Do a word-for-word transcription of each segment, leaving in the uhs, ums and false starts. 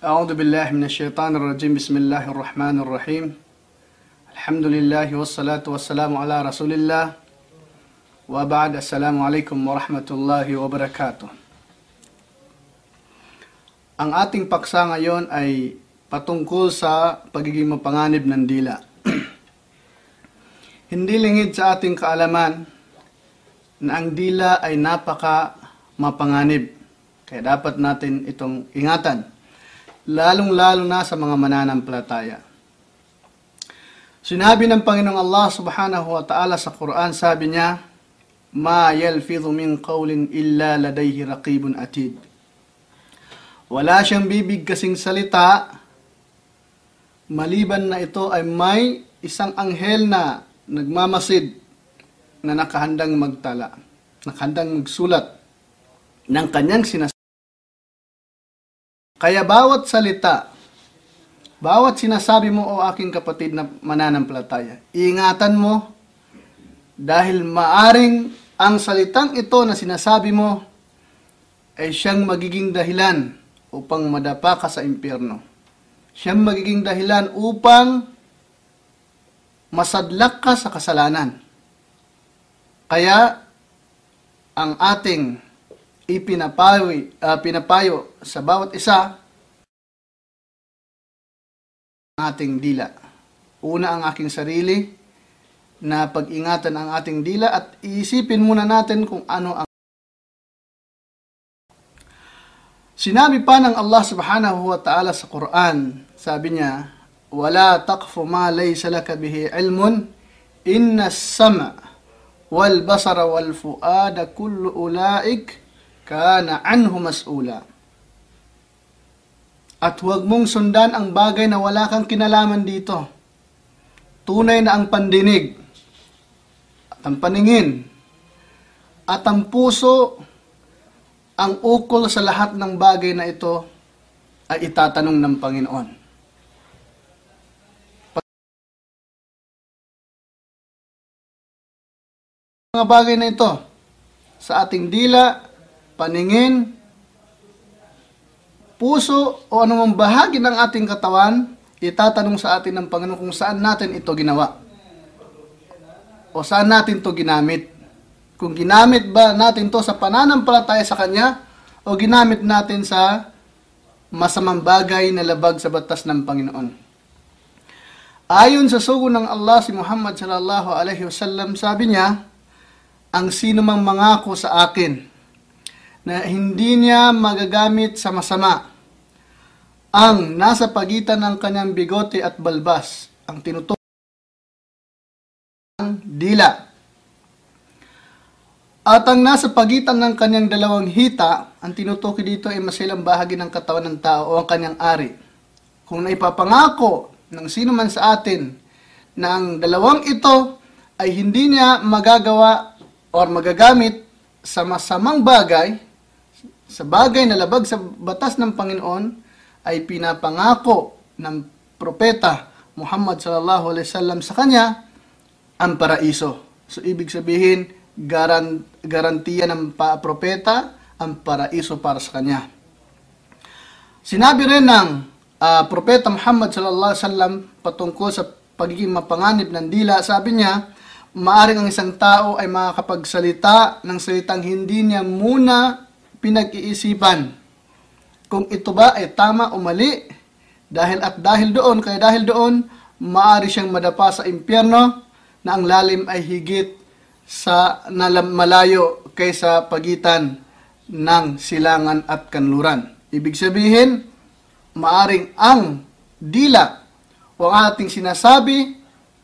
أعوذ بالله من الشيطان الرجيم بسم الله الرحمن الرحيم الحمد لله والصلاة والسلام على رسول الله وبعد السلام عليكم ورحمة الله وبركاته. Ang ating paksa ngayon ay patungkol sa pagiging mapanganib ng dila. Hindi lingid sa ating kaalaman na ang dila ay napaka mapanganib. Kaya dapat natin itong ingatan, lalong-lalo na sa mga mananampalataya. Sinabi ng Panginoong Allah subhanahu wa ta'ala sa Quran, sabi niya, "Ma yalfidhu min qawlin illa ladayhi raqibun atid." Wala siyang bibig kasing salita, maliban na ito ay may isang anghel na nagmamasid na nakahandang magtala, nakahandang magsulat ng kanyang sinasabi. Kaya bawat salita, bawat sinasabi mo o aking kapatid na mananampalataya, ingatan mo dahil maaring ang salitang ito na sinasabi mo ay siyang magiging dahilan upang madapa ka sa impyerno. Siyang magiging dahilan upang masadlak ka sa kasalanan. Kaya ang ating ipinapayo uh, pinapayo sa bawat isa ang ating dila. Una ang aking sarili na pag-ingatan ang ating dila at iisipin muna natin kung ano ang sinabi pa ng Allah subhanahu wa ta'ala sa Quran. Sabi niya, "Wala taqfu ma laysa laka bihi ilmun, inna as-sam'a wal basara wal fuada kullu ulaik kana anhu mas'ula." At huwag mong sundan ang bagay na wala kang kinalaman dito. Tunay na ang pandinig, at ang paningin, at ang puso, ang ukol sa lahat ng bagay na ito ay itatanong ng Panginoon. Mga bagay na ito, sa ating dila, paningin, puso, o anumang bahagi ng ating katawan, itatanong sa atin ng Panginoon kung saan natin ito ginawa. O saan natin ito ginamit. Kung ginamit ba natin to sa pananampalataya sa Kanya o ginamit natin sa masamang bagay na labag sa batas ng Panginoon. Ayon sa sugo ng Allah si Muhammad sallallahu alaihi wasallam, sabi niya, ang sino mang mangako sa akin na hindi niya magagamit sa masama ang nasa pagitan ng kanyang bigote at balbas, ang tinutukoy ng dila, at ang nasa pagitan ng kanyang dalawang hita, ang tinutukoy dito ay masilang bahagi ng katawan ng tao o ang kanyang ari. Kung naipapangako ng sino man sa atin na ang dalawang ito ay hindi niya magagawa o magagamit sa masamang bagay, sa bagay na labag sa batas ng Panginoon, ay pinapangako ng propeta Muhammad sallallahu alaihi wasallam sa kanya ang paraiso. So ibig sabihin, Garan, garantiya ng propeta ang paraiso para sa kanya. Sinabi rin ng uh, propeta Muhammad sallallahu alaihi wasallam patungkol sa pagiging mapanganib ng dila, sabi niya, maaring ang isang tao ay makakapagsalita ng salitang hindi niya muna pinag-iisipan kung ito ba ay tama o mali, dahil at dahil doon, kaya dahil doon, maaari siyang madapa sa impyerno na ang lalim ay higit sa malayo kaysa pagitan ng silangan at kanluran. Ibig sabihin, maaring ang dila o ang ating sinasabi,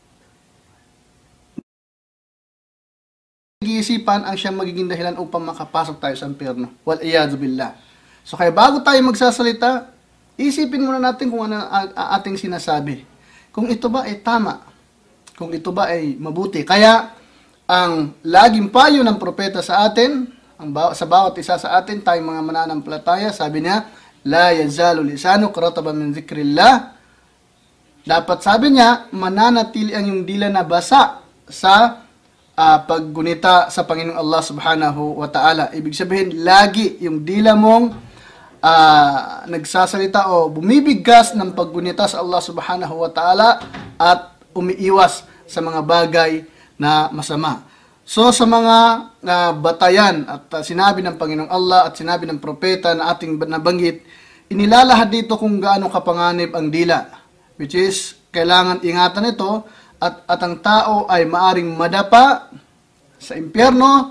nag-iisipan ang siyang magiging dahilan upang makapasok tayo sa impyerno. Wal iyadu billah. So kaya bago tayo magsasalita, isipin muna natin kung ano ang ating sinasabi. Kung ito ba ay tama, kung ito ba ay mabuti. Kaya ang laging payo ng propeta sa atin, ang baw- sa bawat isa sa atin, tayong mga mananampalataya, sabi niya, la yazalu lisanu rataban min zikrillah. Dapat, sabi niya, mananatili ang yung dila na basa sa uh, paggunita sa Panginoong Allah subhanahu wa ta'ala. Ibig sabihin, lagi yung dila mong uh, nagsasalita o bumibigkas ng paggunita sa Allah subhanahu wa ta'ala at umiiwas sa mga bagay na masama. So sa mga uh, batayan at uh, sinabi ng Panginoong Allah at sinabi ng propeta na ating nabanggit, inilalahad dito kung gaano kapanganib ang dila, which is kailangan ingatan ito at, at ang tao ay maaring madapa sa impyerno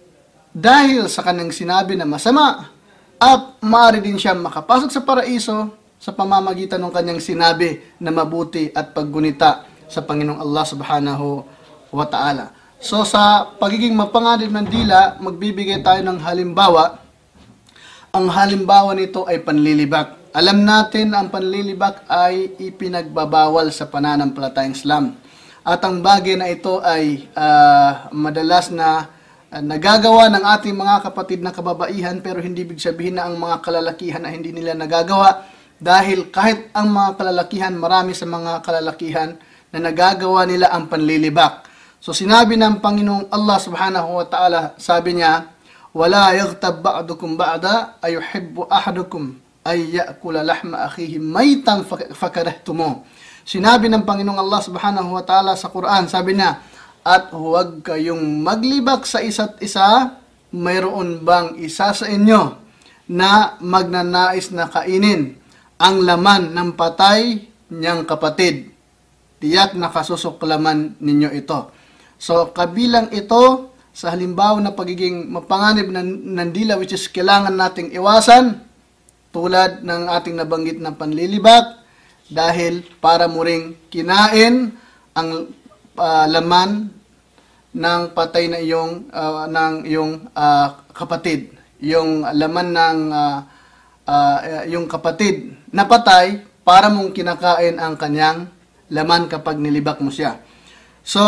dahil sa kanyang sinabi na masama, at maaari din siya makapasok sa paraiso sa pamamagitan ng kanyang sinabi na mabuti at paggunita sa Panginoong Allah subhanahu wa ta'ala. So sa pagiging mapanganib ng dila, magbibigay tayo ng halimbawa. Ang halimbawa nito ay panlilibak. Alam natin na ang panlilibak ay ipinagbabawal sa pananampalatayang Islam. At ang bagay na ito ay uh, madalas na uh, nagagawa ng ating mga kapatid na kababaihan, pero hindi ibig sabihin na ang mga kalalakihan na hindi nila nagagawa, dahil kahit ang mga kalalakihan, marami sa mga kalalakihan na nagagawa nila ang panlilibak. So sinabi ng Panginoong Allah subhanahu wa ta'ala, sabi niya, "Wala yaghtab ba'dukum ba'da ayuhibbu ahadukum ay ya'kula lahma akhihi maytan fakarahtumu." Sinabi ng Panginoong Allah subhanahu wa ta'ala sa Quran, sabi niya, "At huwag kayong maglibak sa isa't isa, mayroon bang isa sa inyo na magnanais na kainin ang laman ng patay niyang kapatid? Tiyak na kasusuklaman ninyo ito." So kabilang ito sa halimbawa na pagiging mapanganib ng, ng dila, which is kailangan nating iwasan, tulad ng ating nabanggit na panlilibak, dahil para mo ring kinain ang uh, laman ng patay na iyong uh, ng iyong uh, kapatid, yung laman ng uh, uh, yung kapatid na patay, para mong kinakain ang kanyang laman kapag nilibak mo siya. So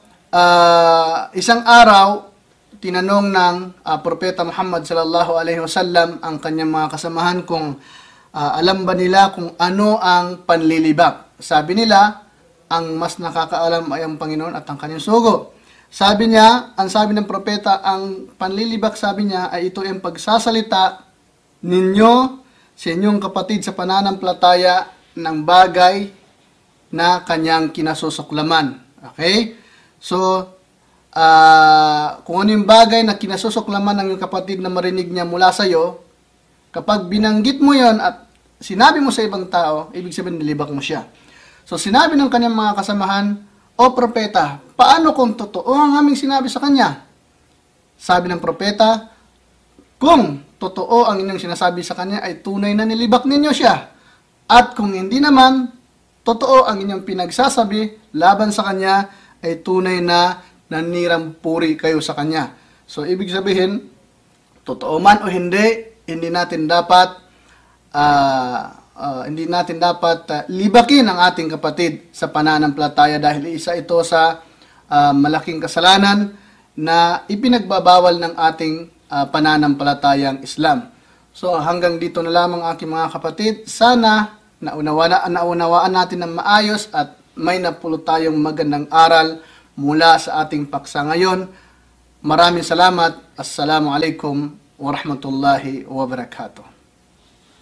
uh, isang araw, tinanong ng uh, Propeta Muhammad sallallahu alaihi wasallam ang kanyang mga kasamahan kung uh, alam ba nila kung ano ang panlilibak. Sabi nila, ang mas nakakaalam ay ang Panginoon at ang kanyang sugo. Sabi niya, ang sabi ng propeta, ang panlilibak, sabi niya, ay ito ang pagsasalita ninyo sa inyong kapatid sa pananampalataya ng bagay na kanyang kinasusuklaman. Okay? So, Uh, kung ano yung bagay na kinasusuklaman ng yung kapatid na marinig niya mula sa iyo, kapag binanggit mo yon at sinabi mo sa ibang tao, ibig sabihin nilibak mo siya. So sinabi ng kanyang mga kasamahan, "O propeta, paano kung totoo ang aming sinabi sa kanya?" Sabi ng propeta, "Kung totoo ang inyong sinasabi sa kanya, ay tunay na nilibak ninyo siya. At kung hindi naman, totoo ang inyong pinagsasabi laban sa kanya, ay tunay na nanirang puri kayo sa kanya." So, ibig sabihin, totoo man o hindi, hindi natin dapat uh, uh, hindi natin dapat uh, libakin ang ating kapatid sa pananampalataya, dahil isa ito sa uh, malaking kasalanan na ipinagbabawal ng ating uh, pananampalatayang Islam. So, hanggang dito na lamang aking mga kapatid. Sana naunawaan, naunawaan natin ng maayos at may napulot tayong magandang aral mula sa ating paksa ngayon. Maraming salamat. Assalamualaikum warahmatullahi wabarakatuh.